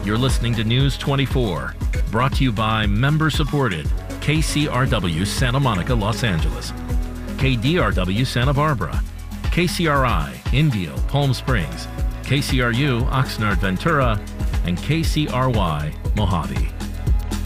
You're listening to News 24, brought to you by member-supported KCRW Santa Monica, Los Angeles, KDRW Santa Barbara, KCRI Indio, Palm Springs, KCRU Oxnard, Ventura, and KCRY Mojave.